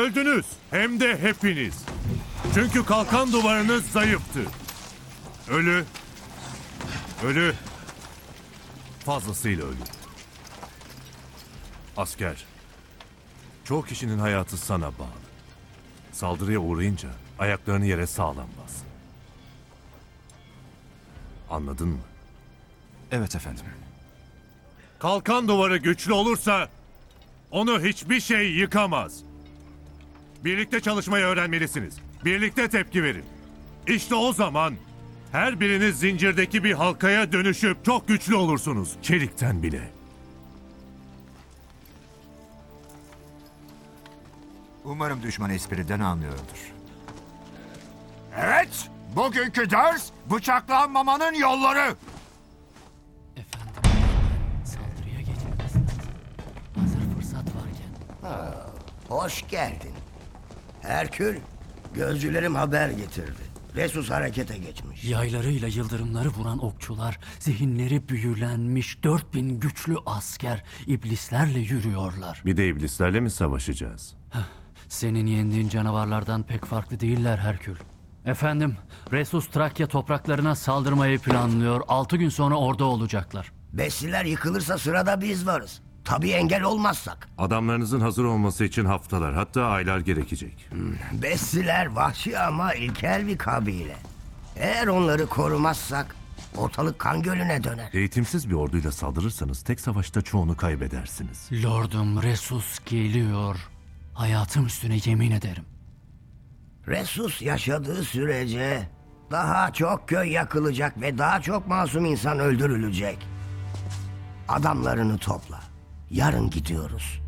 Öldünüz. Hem de hepiniz. Çünkü kalkan duvarınız zayıftı. Ölü, fazlasıyla ölü. Asker, çoğu kişinin hayatı sana bağlı. Saldırıya uğrayınca ayaklarını yere sağlam bas. Anladın mı? Evet efendim. Kalkan duvarı güçlü olursa onu hiçbir şey yıkamaz. Birlikte çalışmayı öğrenmelisiniz. Birlikte tepki verin. İşte o zaman her biriniz zincirdeki bir halkaya dönüşüp çok güçlü olursunuz. Çelikten bile. Umarım düşman espriden anlıyordur. Evet, bugünkü ders bıçaklanmamanın yolları. Efendim, saldırıya geçmeliyiz. Hazır fırsat varken. Hoş geldin. Herkül, gözcülerim haber getirdi. Resus harekete geçmiş. Yaylarıyla yıldırımları vuran okçular, zihinleri büyülenmiş 4000 güçlü asker iblislerle yürüyorlar. Bir de iblislerle mi savaşacağız? Senin yendiğin canavarlardan pek farklı değiller Herkül. Efendim, Resus Trakya topraklarına saldırmayı planlıyor. 6 gün sonra orada olacaklar. Bestiler yıkılırsa sırada biz varız. Tabii engel olmazsak. Adamlarınızın hazır olması için haftalar, hatta aylar gerekecek. Bestiler vahşi ama ilkel bir kabile. Eğer onları korumazsak ortalık kan gölüne döner. Eğitimsiz bir orduyla saldırırsanız tek savaşta çoğunu kaybedersiniz. Lordum Resus geliyor. Hayatım üstüne yemin ederim. Resus yaşadığı sürece daha çok köy yakılacak ve daha çok masum insan öldürülecek. Adamlarını topla. Yarın gidiyoruz.